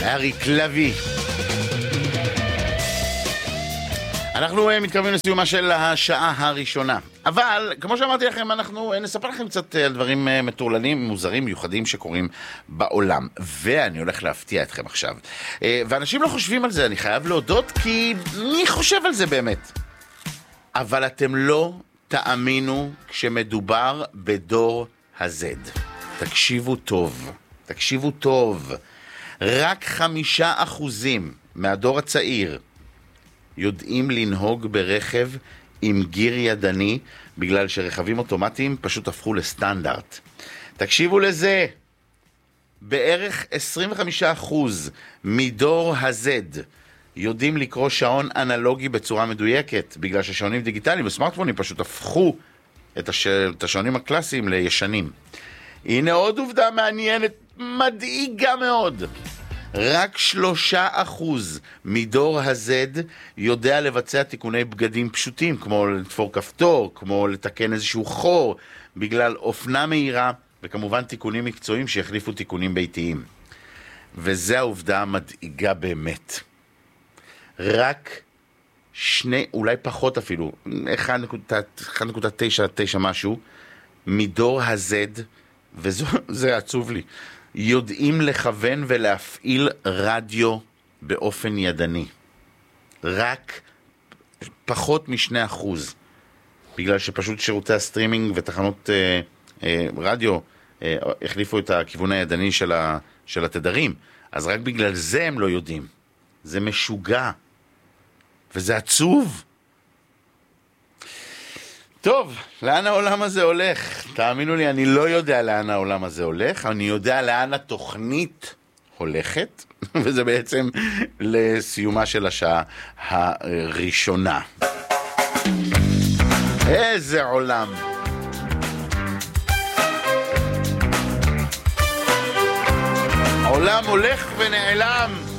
אריק לוי. אנחנו מתקרבים לסיומה של השעה הראשונה. אבל, כמו שאמרתי לכם, אנחנו נספר לכם קצת על דברים מטורלנים, מוזרים, מיוחדים שקורים בעולם. ואני הולך להפתיע אתכם עכשיו. ואנשים לא חושבים על זה, אני חייב להודות, כי מי חושב על זה באמת? אבל אתם לא תאמינו כשמדובר בדור ה-Z. תקשיבו טוב, תקשיבו טוב. רק 5% מהדור הצעיר יודעים לנהוג ברכב עם גיר ידני, בגלל שרכבים אוטומטיים פשוט הפכו לסטנדרט. תקשיבו לזה, בערך 25% מדור ה-Z יודעים לקרוא שעון אנלוגי בצורה מדויקת, בגלל ששעונים דיגיטליים וסמארטפונים פשוט הפכו את השעונים הקלאסיים לישנים. הנה עוד עובדה מעניינת, מדאיגה מאוד. רק 3% מדור ה-Z יודע לבצע תיקוני בגדים פשוטים, כמו לתפור כפתור, כמו לתקן איזשהו חור, בגלל אופנה מהירה, וכמובן תיקונים מקצועיים שיחליפו תיקונים ביתיים. וזו העובדה המדאיגה באמת. רק אולי פחות אפילו, 1.99 משהו, מדור ה-Z, וזה עצוב לי, יודעים לכוון ולהפעיל רדיו באופן ידני. רק פחות מ2%. בגלל שפשוט שירותי הסטרימינג ותחנות רדיו החליפו את הכיוון הידני של התדרים. אז רק בגלל זה הם לא יודעים. זה משוגע. וזה עצוב. טוב, לאן העולם הזה הולך? תאמינו לי, אני לא יודע לאן העולם הזה הולך, אני יודע לאן התוכנית הולכת, וזה בעצם לסיומה של השעה הראשונה. איזה עולם. העולם הולך ונעלם.